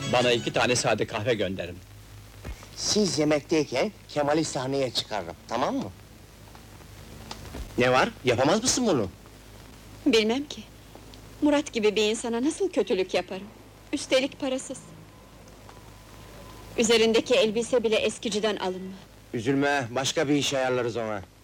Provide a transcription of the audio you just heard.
Bana 2 tane sade kahve gönderin. Siz yemekteyken Kemal'i sahneye çıkarırım, tamam mı? Ne var, yapamaz mısın bunu? Bilmem ki. Murat gibi bir insana nasıl kötülük yaparım? Üstelik parasız. Üzerindeki elbise bile eskiciden alınma. Üzülme, başka bir iş ayarlarız ona.